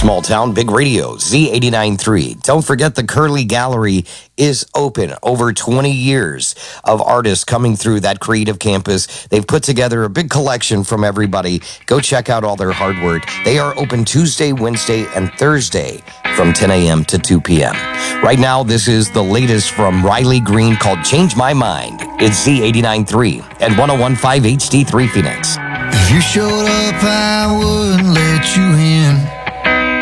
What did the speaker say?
Small town, big radio, Z89.3. Don't forget the Curly Gallery is open. Over 20 years of artists coming through that creative campus. They've put together a big collection from everybody. Go check out all their hard work. They are open Tuesday, Wednesday, and Thursday from 10 a.m. to 2 p.m. Right now, this is the latest from Riley Green called Change My Mind. It's Z89.3 and 101.5 HD3 Phoenix. If you showed up, I wouldn't let you in.